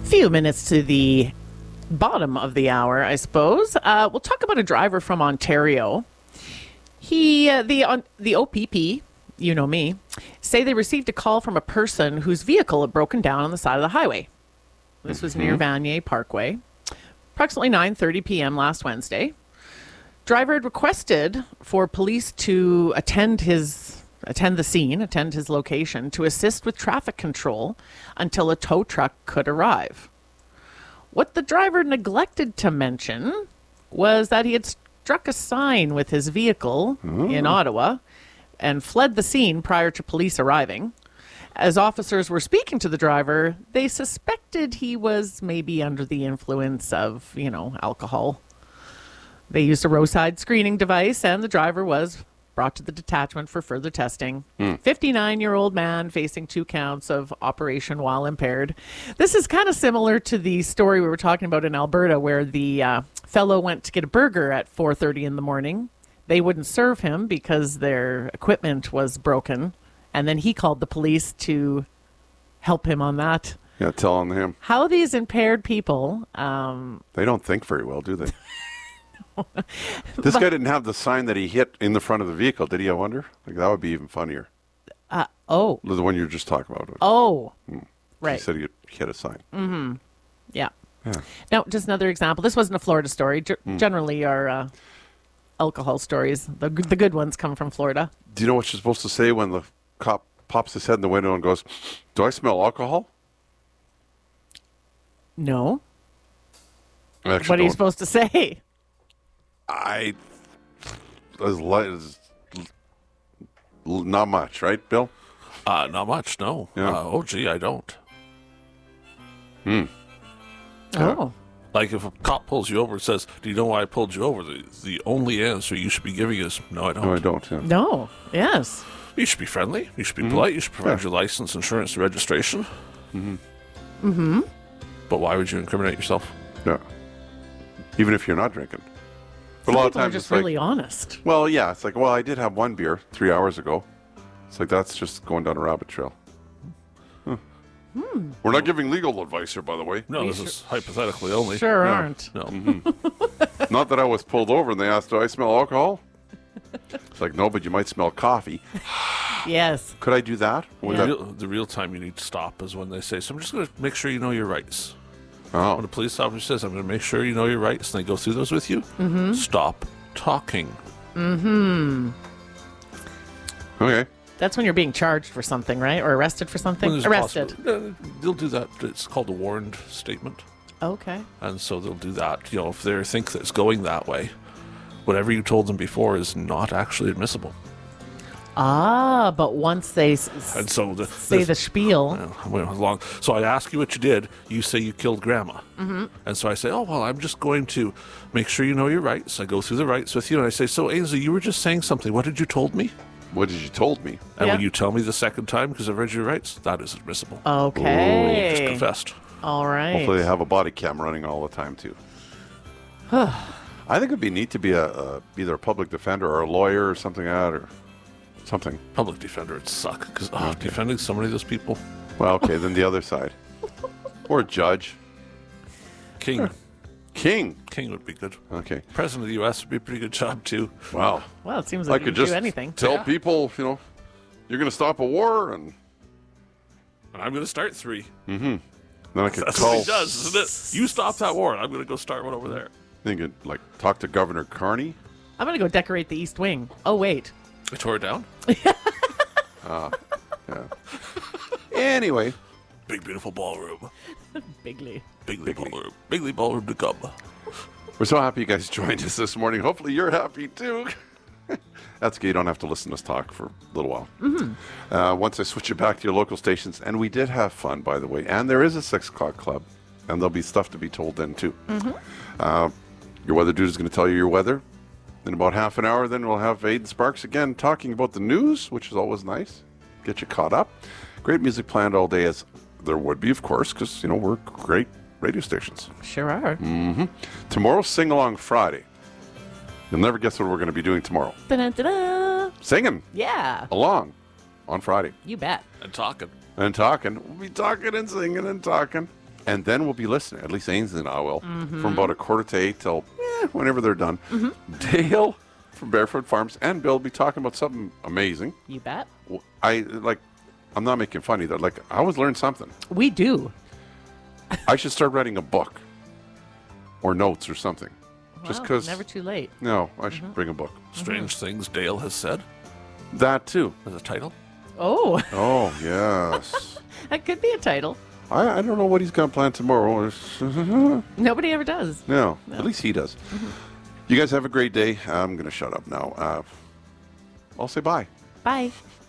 Few minutes to the bottom of the hour, I suppose. We'll talk about a driver from Ontario. The OPP, you know me, say they received a call from a person whose vehicle had broken down on the side of the highway. This was near Vanier Parkway, approximately 9:30 p.m. last Wednesday. Driver had requested for police to attend his location to assist with traffic control until a tow truck could arrive. What the driver neglected to mention was that he had struck a sign with his vehicle in Ottawa and fled the scene prior to police arriving. As officers were speaking to the driver, they suspected he was maybe under the influence of, alcohol. They used a roadside screening device, and the driver was brought to the detachment for further testing. 59-year-old man facing 2 counts of operation while impaired. This is kind of similar to the story we were talking about in Alberta, where the fellow went to get a burger at 4:30 in the morning. They wouldn't serve him because their equipment was broken, and then he called the police to help him on that. Yeah, tell on him. How these impaired people... they don't think very well, do they? This guy didn't have the sign that he hit in the front of the vehicle, did he, I wonder? That would be even funnier. The one you were just talking about. Right. He said he hit a sign. Mm-hmm. Yeah. Now, just another example. This wasn't a Florida story. Generally, our alcohol stories, the good ones, come from Florida. Do you know what you're supposed to say when the cop pops his head in the window and goes, "Do I smell alcohol?" No. What are you supposed to say? Not much, right, Bill? Not much, no. Yeah. I don't. Oh. Like if a cop pulls you over and says, "Do you know why I pulled you over?" The only answer you should be giving is, "No, I don't." No, I don't. Yeah. No. Yes. You should be friendly. You should be polite. You should provide your license, insurance, and registration. But why would you incriminate yourself? Yeah. Even if you're not drinking. But a lot of People are times just it's like, really honest. well, yeah, it's like, well, I did have one beer 3 hours ago. It's like, that's just going down a rabbit trail. We're not giving legal advice here, by the way. No, this is hypothetically only. Sure aren't. No. Not that I was pulled over and they asked, "Do I smell alcohol?" It's like, no, but you might smell coffee. Yes. Could I do that? The real time you need to stop is when they say, "So I'm just going to make sure you know your rights." Oh. When a police officer says, "I'm going to make sure you know your rights," and they go through those with you, stop talking. Okay. That's when you're being charged for something, right? Or arrested for something? When there's Arrested. They'll do that. It's called a warned statement. Okay. And so they'll do that. If they think that it's going that way, whatever you told them before is not actually admissible. But once they And so say the spiel. So I ask you what you did. You say you killed Grandma. And so I say, "Oh, well, I'm just going to make sure you know your rights." I go through the rights with you, and I say, "So, Ainsley, you were just saying something. What did you told me?" What did you told me? And when you tell me the second time, because I've read your rights, that is admissible. Okay. You just confessed. All right. Hopefully they have a body cam running all the time, too. I think it'd be neat to be either a public defender or a lawyer or something like that, or something. Public defender would suck, because defending so many of those people. Well, okay, then the other side. Or a judge. King would be good. Okay. President of the U.S. would be a pretty good job, too. Wow. Well, it seems like you could can just do anything. tell people, you're going to stop a war, and I'm going to start 3. then I could That's call. what he does, isn't it? You stop that war, and I'm going to go start one over there. Then you could, talk to Governor Carney. I'm going to go decorate the East Wing. Oh, wait. I tore it down. Yeah. Anyway. Big, beautiful ballroom. Bigly. Ballroom. Bigly ballroom to come. We're so happy you guys joined us this morning. Hopefully you're happy, too. That's good. You don't have to listen to us talk for a little while. Once I switch you back to your local stations, and we did have fun, by the way, and there is a 6 o'clock club, and there'll be stuff to be told then, too. Your weather dude is going to tell you your weather. In about half an hour, then we'll have Aidan Sparks again talking about the news, which is always nice. Get you caught up. Great music planned all day, as there would be, of course, because, we're great radio stations. Sure are. Tomorrow's Sing Along Friday. You'll never guess what we're going to be doing tomorrow. Da-da-da-da. Singing Yeah. along on Friday. You bet. And talking. And talking. We'll be talking and singing and talking. And then we'll be listening. At least Ainsley and I will. From about 7:45 till whenever they're done. Dale from Barefoot Farms and Bill will be talking about something amazing. You bet. I'm not making fun either. Like, I always learn something. We do. I should start writing a book or notes or something. Just Well, because. never too late. No, I should bring a book. Strange things Dale has said That too. as a title. Oh, Oh, yes. that could be a title. I don't know what he's got planned tomorrow. Nobody ever does. No, at least he does. You guys have a great day. I'm going to shut up now. I'll say bye. Bye.